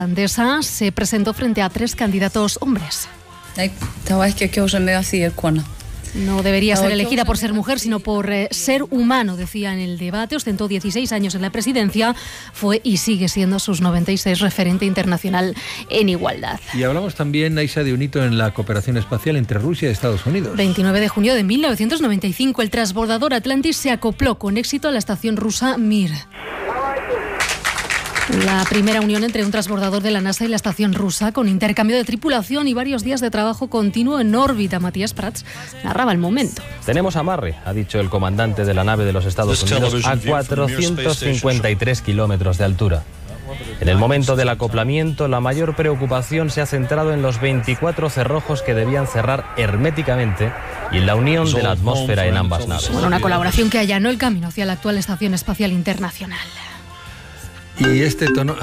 Andesa se presentó frente a 3 candidatos hombres. No debería ser elegida por ser mujer, sino por ser humano, decía en el debate. Ostentó 16 años en la presidencia, fue y sigue siendo sus 96 referente internacional en igualdad. Y hablamos también, Aisha, de un hito en la cooperación espacial entre Rusia y Estados Unidos. 29 de junio de 1995, el transbordador Atlantis se acopló con éxito a la estación rusa Mir. La primera unión entre un transbordador de la NASA y la estación rusa, con intercambio de tripulación y varios días de trabajo continuo en órbita. Matías Prats narraba el momento. Tenemos amarre, ha dicho el comandante de la nave de los Estados Unidos, a 453 kilómetros de altura. En el momento del acoplamiento, la mayor preocupación se ha centrado en los 24 cerrojos que debían cerrar herméticamente y en la unión de la atmósfera en ambas naves. Bueno, una colaboración que allanó el camino hacia la actual Estación Espacial Internacional. Y este tono,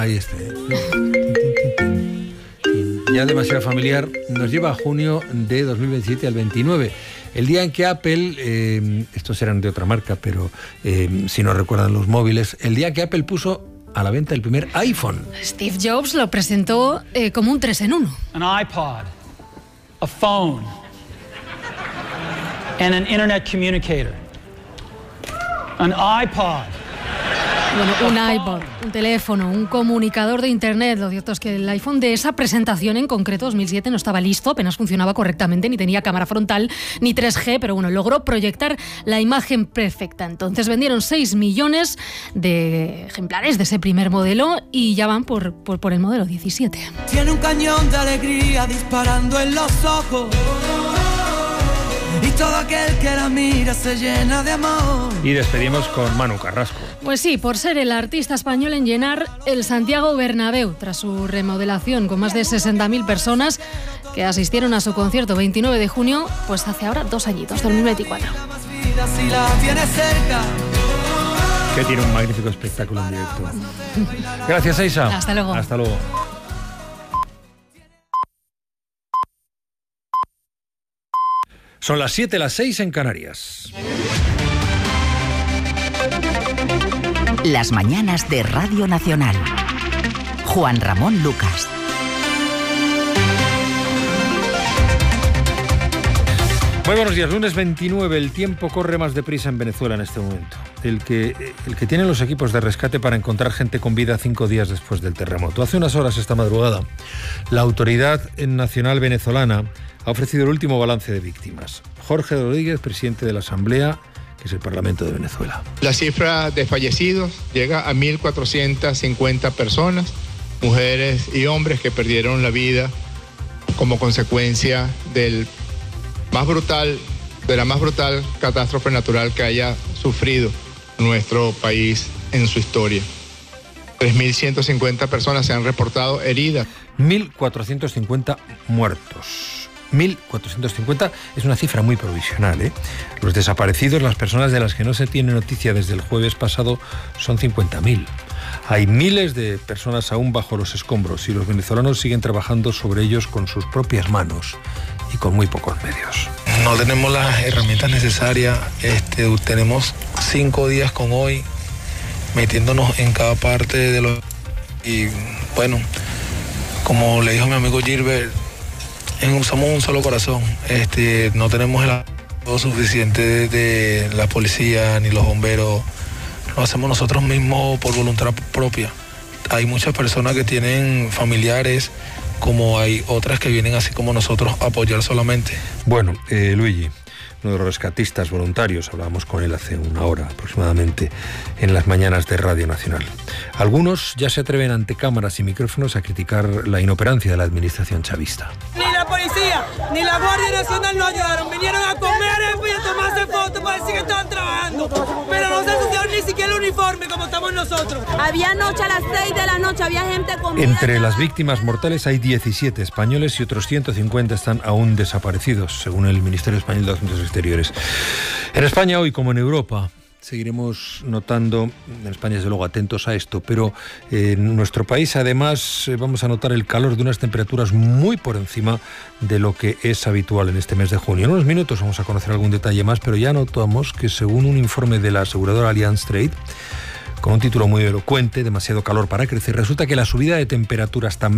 ya demasiado familiar, nos lleva a junio de 2027 al 29, el día en que Apple, estos eran de otra marca, pero si no recuerdan los móviles, el día en que Apple puso a la venta el primer iPhone. Steve Jobs lo presentó como un 3 en 1. An iPod, a phone, and an internet communicator. An iPod. Bueno, un iPod, un teléfono, un comunicador de internet. Lo cierto es que el iPhone de esa presentación en concreto, 2007, no estaba listo, apenas funcionaba correctamente, ni tenía cámara frontal, ni 3G, pero bueno, logró proyectar la imagen perfecta. Entonces vendieron 6 millones de ejemplares de ese primer modelo y ya van por el modelo 17. Tiene un cañón de alegría disparando en los ojos. Y todo aquel que la mira se llena de amor. Y despedimos con Manu Carrasco. Pues sí, por ser el artista español en llenar el Santiago Bernabéu tras su remodelación, con más de 60.000 personas que asistieron a su concierto 29 de junio, pues hace ahora 2 añitos, 2024. Que tiene un magnífico espectáculo en directo. Gracias, Aisha. Hasta luego. Hasta luego. Son las 7, las 6 en Canarias. Las mañanas de Radio Nacional. Juan Ramón Lucas. Muy buenos días, lunes 29, el tiempo corre más deprisa en Venezuela en este momento. El que tienen los equipos de rescate para encontrar gente con vida 5 días después del terremoto. Hace unas horas esta madrugada, la Autoridad Nacional Venezolana ha ofrecido el último balance de víctimas. Jorge Rodríguez, presidente de la Asamblea, que es el Parlamento de Venezuela. La cifra de fallecidos llega a 1.450 personas, mujeres y hombres que perdieron la vida como consecuencia de la más brutal catástrofe natural que haya sufrido nuestro país en su historia. 3.150 personas se han reportado heridas. 1.450 muertos. 1.450 es una cifra muy provisional, ¿eh? Los desaparecidos, las personas de las que no se tiene noticia desde el jueves pasado, son 50.000. Hay miles de personas aún bajo los escombros y los venezolanos siguen trabajando sobre ellos con sus propias manos y con muy pocos medios. No tenemos las herramientas necesarias, tenemos 5 días con hoy metiéndonos en cada parte de los... Y bueno, como le dijo mi amigo Gilbert, somos un solo corazón, no tenemos el apoyo suficiente de la policía ni los bomberos, lo hacemos nosotros mismos por voluntad propia. Hay muchas personas que tienen familiares, como hay otras que vienen así como nosotros a apoyar solamente. Bueno, Luigi, uno de los rescatistas voluntarios, hablábamos con él hace una hora aproximadamente en las mañanas de Radio Nacional. Algunos ya se atreven ante cámaras y micrófonos a criticar la inoperancia de la administración chavista. Ni la policía, ni la Guardia Nacional nos ayudaron. Vinieron a comer y a tomarse fotos para decir que estaban trabajando. Pero no se asociaron ni siquiera el uniforme como estamos nosotros. Había noche a las 6 de la noche, había gente comida. Entre las víctimas mortales hay 17 españoles y otros 150 están aún desaparecidos, según el Ministerio Español de Asuntos Exteriores. En España hoy, como en Europa, seguiremos notando, en España desde luego atentos a esto, pero en nuestro país además vamos a notar el calor de unas temperaturas muy por encima de lo que es habitual en este mes de junio. En unos minutos vamos a conocer algún detalle más, pero ya notamos que según un informe de la aseguradora Allianz Trade, con un título muy elocuente, Demasiado calor para crecer. Resulta que la subida de temperaturas tan